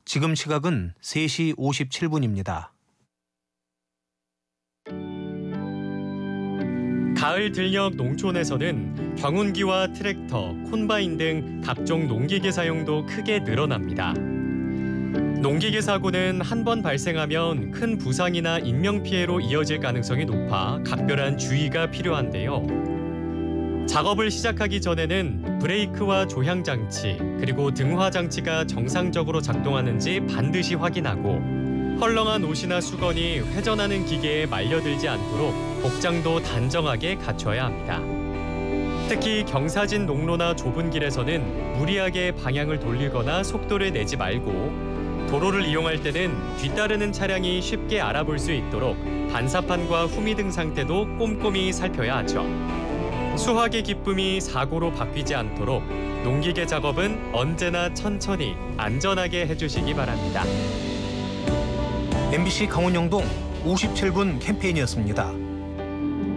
지금 시각은 3시 57분입니다. 가을 들녘 농촌에서는 경운기와 트랙터, 콤바인 등 각종 농기계 사용도 크게 늘어납니다. 농기계 사고는 한 번 발생하면 큰 부상이나 인명피해로 이어질 가능성이 높아 각별한 주의가 필요한데요. 작업을 시작하기 전에는 브레이크와 조향장치, 그리고 등화장치가 정상적으로 작동하는지 반드시 확인하고 헐렁한 옷이나 수건이 회전하는 기계에 말려들지 않도록 복장도 단정하게 갖춰야 합니다. 특히 경사진 농로나 좁은 길에서는 무리하게 방향을 돌리거나 속도를 내지 말고 도로를 이용할 때는 뒤따르는 차량이 쉽게 알아볼 수 있도록 반사판과 후미등 상태도 꼼꼼히 살펴야 하죠. 수확의 기쁨이 사고로 바뀌지 않도록 농기계 작업은 언제나 천천히 안전하게 해주시기 바랍니다. MBC 강원영동 57분 캠페인이었습니다.